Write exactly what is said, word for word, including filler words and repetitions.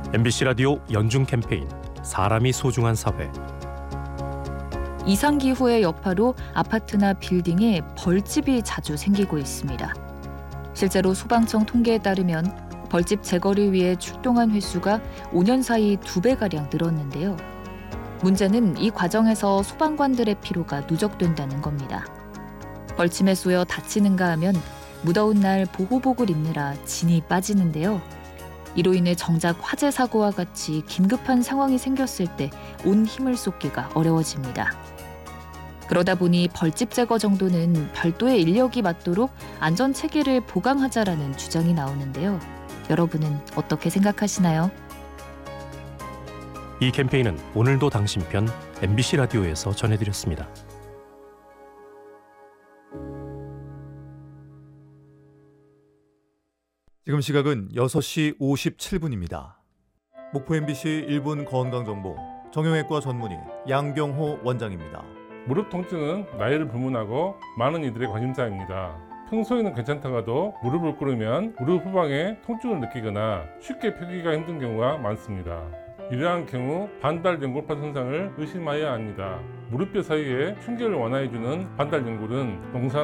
엠비씨 라디오 연중 캠페인 사람이 소중한 사회. 이상기후의 여파로 아파트나 빌딩에 벌집이 자주 생기고 있습니다. 실제로 소방청 통계에 따르면 벌집 제거를 위해 출동한 횟수가 오 년 사이 두 배가량 늘었는데요. 문제는 이 과정에서 소방관들의 피로가 누적된다는 겁니다. 벌침에 쏘여 다치는가 하면 무더운 날 보호복을 입느라 진이 빠지는데요. 이로 인해 정작 화재 사고와 같이 긴급한 상황이 생겼을 때 온 힘을 쏟기가 어려워집니다. 그러다 보니 벌집 제거 정도는 별도의 인력이 맡도록 안전 체계를 보강하자라는 주장이 나오는데요. 여러분은 어떻게 생각하시나요? 이 캠페인은 오늘도 당신 편 엠비씨 라디오에서 전해드렸습니다. 지금 시각은 여섯 시 오십칠 분입니다. 목포 엠비씨 일 분 건강정보 정형외과 전문의 양경호 원장입니다. 무릎 통증은 나이를 불문하고 많은 이들의 관심사입니다. 평소에는 괜찮다가도 무릎을 꿇으면 무릎 후방에 통증을 느끼거나 쉽게 펴기가 힘든 경우가 많습니다. 이러한 경우 반달연골판 손상을 의심하여야 합니다. 무릎뼈 사이에 충격을 완화해주는 반달연골은 동상